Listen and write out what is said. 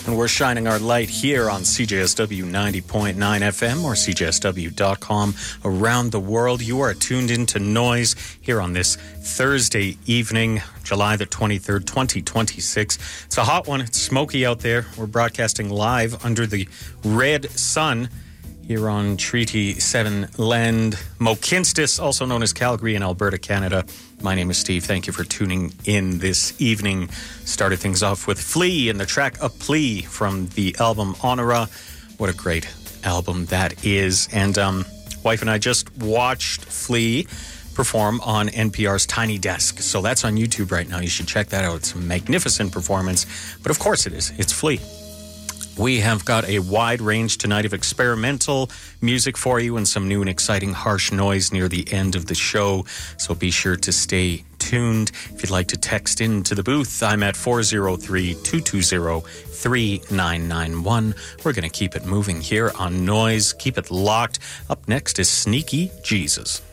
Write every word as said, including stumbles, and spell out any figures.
And we're shining our light here on C J S W ninety point nine F M or C J S W dot com around the world. You are tuned into Noise here on this Thursday evening, July the twenty-third, twenty twenty-six. It's a hot one. It's smoky out there. We're broadcasting live under the red sun here on Treaty seven land, Mohkinstsis, also known as Calgary in Alberta, Canada. My name is Steve. Thank you for tuning in this evening. Started things off with Flea and the track A Plea from the album Honora. What a great album that is. And um, wife and I just watched Flea perform on N P R's Tiny Desk. So that's on YouTube right now. You should check that out. It's a magnificent performance. But of course it is. It's Flea. We have got a wide range tonight of experimental music for you and some new and exciting harsh noise near the end of the show. So be sure to stay tuned. If you'd like to text into the booth, I'm at four oh three, two two zero, three nine nine one. We're going to keep it moving here on Noise. Keep it locked. Up next is Sneaky Jesus.